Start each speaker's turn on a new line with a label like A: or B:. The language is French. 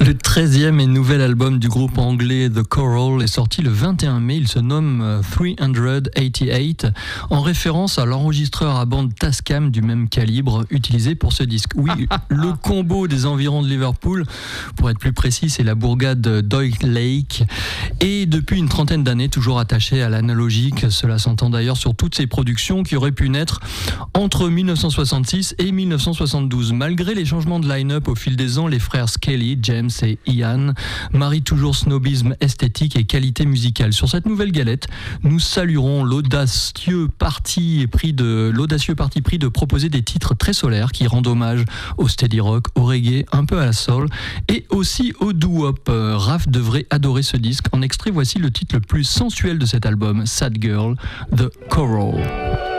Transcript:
A: Le 13e et nouvel album du groupe anglais The Coral est sorti le 21 mai. Il se nomme 388, en référence à l'enregistreur à bande Tascam du même calibre utilisé pour ce disque. Oui, le combo des environs de Liverpool, pour être plus précis, c'est la bourgade d'Oy Lake. Et depuis une trentaine d'années, toujours attaché à l'analogique. Cela s'entend d'ailleurs sur toutes ces productions qui auraient pu naître entre 1966 et 1972. Malgré les changements de line-up au fil des ans, les frères Skelly, James et Ian marient toujours snobisme esthétique et qualité musicale. Sur cette nouvelle galette, nous saluerons l'audacieux parti pris de proposer des titres très solaires qui rendent hommage au steady rock, au reggae, un peu à la soul et aussi au doo-wop. Raph devrait adorer ce disque. En extrait, voici le titre le plus sensuel de cet album, Sad Girl, The Coral.